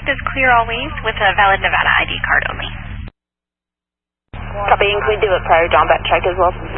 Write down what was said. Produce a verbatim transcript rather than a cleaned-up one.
contact is clear always with a valid Nevada I D card only. Copy, can we do a prior John back check as well?